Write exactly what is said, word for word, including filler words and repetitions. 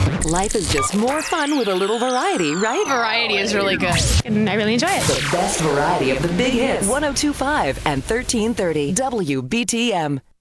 Life is just more fun with a little variety, right? Variety is really good. And I really enjoy it. The best variety of the big hits. one oh two point five and thirteen thirty W B T M.